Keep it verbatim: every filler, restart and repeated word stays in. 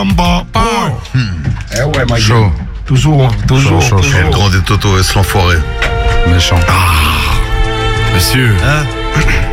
Bamba. Hmm. Eh ouais, ma Chaud. gueule. Toujours, toujours, Chaud, chaud, toujours. chaud. Le grand des Toto, est-ce l'enfoiré? Méchant. Monsieur, Hein?